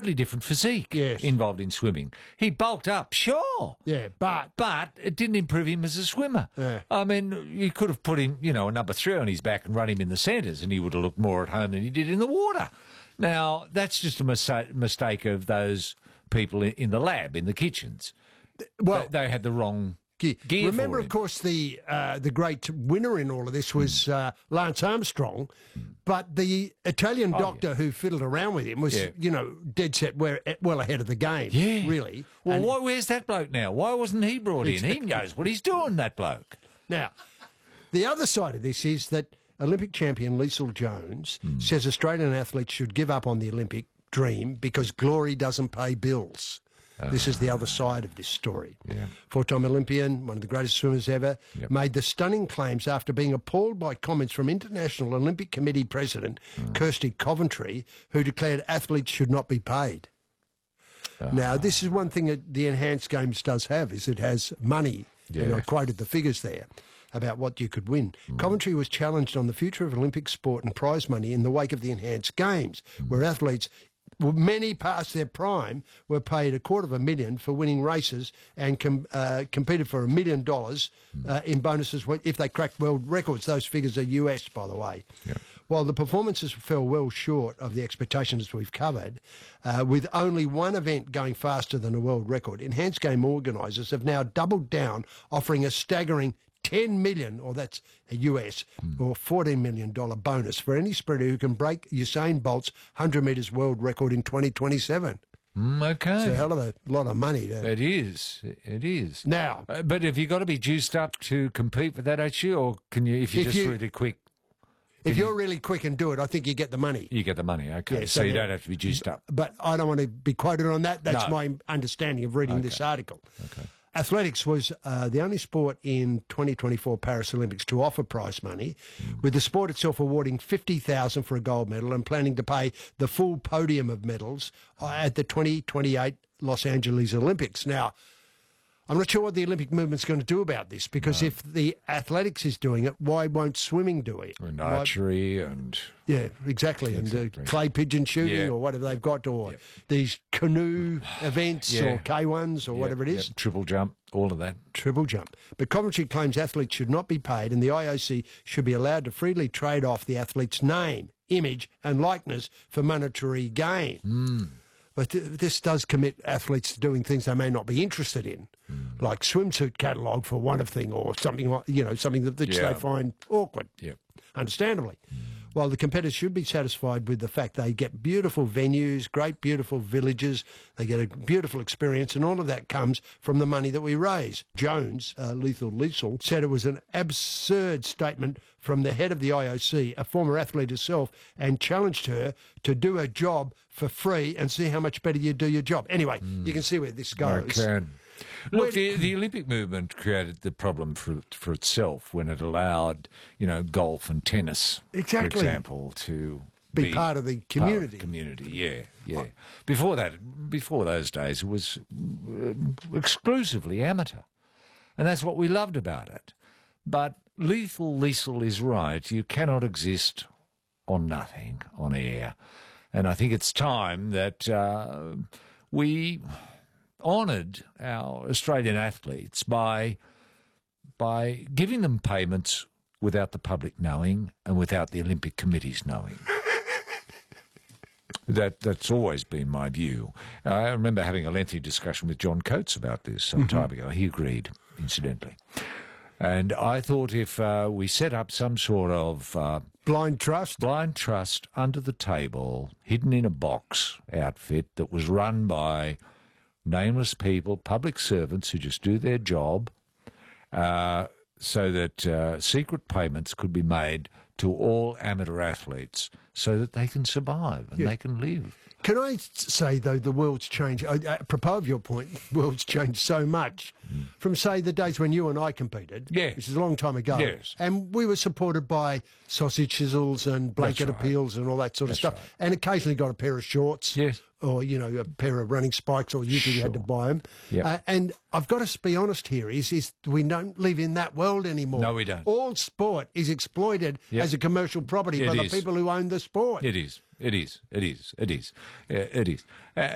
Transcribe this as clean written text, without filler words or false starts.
totally different physique involved in swimming. He bulked up, sure. Yeah, but it didn't improve him as a swimmer. Yeah. I mean, you could have put him, a number 3 on his back and run him in the centres and he would have looked more at home than he did in the water. Now, that's just a mistake of those people in the lab, in the kitchens. Well, they had the wrong gear. Remember, for of course, the great winner in all of this was Lance Armstrong, but the Italian doctor who fiddled around with him was, dead set well ahead of the game. Yeah, really. Well, where's that bloke now? Why wasn't he brought in? He knows what he's doing, that bloke. Now, the other side of this is that Olympic champion Liesl Jones says Australian athletes should give up on the Olympic dream because glory doesn't pay bills. This is the other side of this story. Yeah. Four-time Olympian, one of the greatest swimmers ever, made the stunning claims after being appalled by comments from International Olympic Committee President Kirsty Coventry, who declared athletes should not be paid. Now, this is one thing that the Enhanced Games does have, is it has money. And I quoted the figures there about what you could win. Coventry was challenged on the future of Olympic sport and prize money in the wake of the Enhanced Games, where athletes, many past their prime, were paid $250,000 for winning races and competed for $1 million in bonuses if they cracked world records. Those figures are US, by the way. Yep. While the performances fell well short of the expectations we've covered, with only one event going faster than a world record, Enhanced Game organisers have now doubled down, offering a staggering $10 million, or that's a US, or $14 million bonus for any sprinter who can break Usain Bolt's 100 metres world record in 2027. Okay. It's a hell of a lot of money. It is. It is. Now, but have you got to be juiced up to compete for that, actually, or can you, if you're really quick? If you're really quick and do it, I think you get the money. You get the money, okay. Yeah, so you don't have to be juiced up. But I don't want to be quoted on that. That's my understanding of reading this article. Okay. Athletics was the only sport in 2024 Paris Olympics to offer prize money, with the sport itself awarding $50,000 for a gold medal and planning to pay the full podium of medals at the 2028 Los Angeles Olympics. Now, I'm not sure what the Olympic movement's going to do about this, because if the athletics is doing it, why won't swimming do it? And archery and... Yeah, exactly. And clay pigeon shooting or whatever they've got, or these canoe events or K1s or whatever it is. Triple jump, all of that. Triple jump. But Coventry claims athletes should not be paid, and the IOC should be allowed to freely trade off the athlete's name, image and likeness for monetary gain. But this does commit athletes to doing things they may not be interested in, like swimsuit catalogue for one thing, or something like, something that they find awkward, understandably. While the competitors should be satisfied with the fact they get beautiful venues, great beautiful villages, they get a beautiful experience, and all of that comes from the money that we raise. Jones, Liesl, said it was an absurd statement from the head of the IOC, a former athlete herself, and challenged her to do her job for free and see how much better you do your job. Anyway, you can see where this goes. Okay. Look, the Olympic movement created the problem for itself when it allowed, golf and tennis, for example, to be part of the community. Yeah. Before those days, it was exclusively amateur, and that's what we loved about it. But Liesl is right. You cannot exist on nothing on air, and I think it's time that we honoured our Australian athletes by giving them payments without the public knowing and without the Olympic committees knowing. That's always been my view. I remember having a lengthy discussion with John Coates about this some time ago. He agreed, incidentally. And I thought if we set up some sort of blind trust under the table, hidden in a box outfit that was run by nameless people, public servants who just do their job, so that secret payments could be made to all amateur athletes so that they can survive and they can live. Can I say, though, the world's changed, apropos of your point, the world's changed so much from, say, the days when you and I competed, which is a long time ago, and we were supported by sausage chisels and blanket appeals and all that sort of stuff, and occasionally got a pair of shorts. Or, a pair of running spikes, or you had to buy them. And I've got to be honest here, is we don't live in that world anymore. No, we don't. All sport is exploited as a commercial property by the people who own the sport. It is.